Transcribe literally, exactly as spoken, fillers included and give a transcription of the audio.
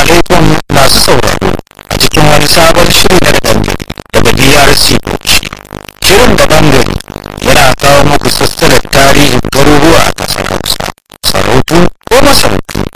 alaikum masu sauraro a cikin wani sabon shiri na da bangare daga D R C Bauchi. Shirin da bangare yana kawo muku sassalar tarihin garuruwa a ƙasar Hausa, sarautu ko masarautu